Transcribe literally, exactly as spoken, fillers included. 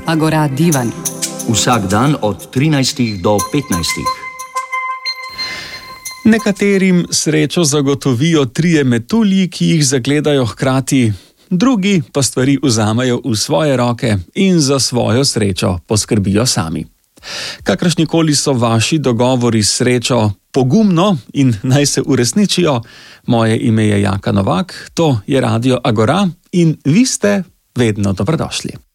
Agora divan. Vsak dan od trinajstih do petnajstih. Nekaterim srečo zagotovijo trije metulji, ki jih zagledajo hkrati, drugi pa stvari vzamejo v svoje roke in za svojo srečo poskrbijo sami. Kakršnikoli so vaši dogovori s srečo, pogumno in naj se uresničijo. Moje ime je Jaka Novak, to je Radio Agora in vi ste vedno dobrodošli.